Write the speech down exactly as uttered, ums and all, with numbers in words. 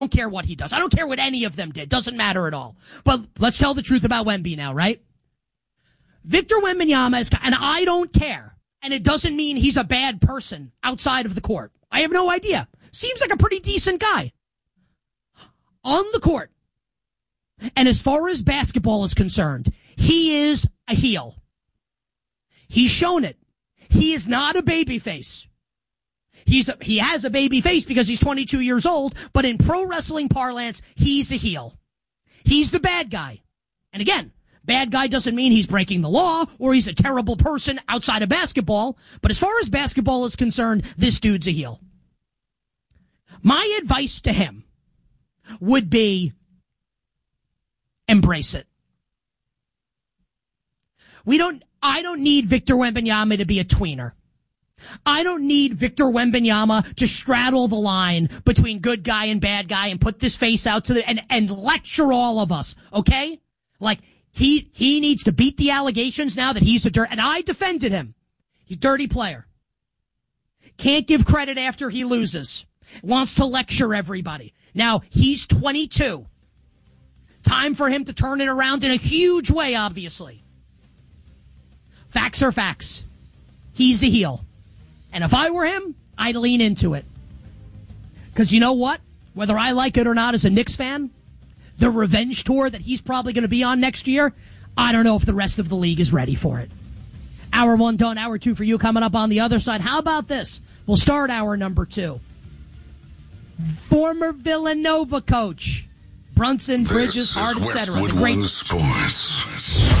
don't care what he does. I don't care what any of them did. Doesn't matter at all. But let's tell the truth about Wemby now, right? Victor Wembanyama is, and I don't care. And it doesn't mean he's a bad person outside of the court. I have no idea. Seems like a pretty decent guy. On the court, and as far as basketball is concerned, he is a heel. He's shown it. He is not a baby face. He's a, he has a baby face because he's twenty-two years old, but in pro wrestling parlance, he's a heel. He's the bad guy. And again, bad guy doesn't mean he's breaking the law or he's a terrible person outside of basketball, but as far as basketball is concerned, this dude's a heel. My advice to him would be embrace it. We don't, I don't need Victor Wembanyama to be a tweener. I don't need Victor Wembanyama to straddle the line between good guy and bad guy and put this face out to the, and, and lecture all of us, okay? Like, he, he needs to beat the allegations now that he's a dirt, and I defended him. He's a dirty player. Can't give credit after he loses. Wants to lecture everybody. Now, he's twenty-two. Time for him to turn it around in a huge way, obviously. Facts are facts. He's a heel. And if I were him, I'd lean into it. Because you know what? Whether I like it or not as a Knicks fan, the revenge tour that he's probably going to be on next year, I don't know if the rest of the league is ready for it. Hour one done, hour two for you coming up on the other side. How about this? We'll start hour number two. Former Villanova coach, Brunson, Bridges, Hart, et cetera. Westwood One Sports.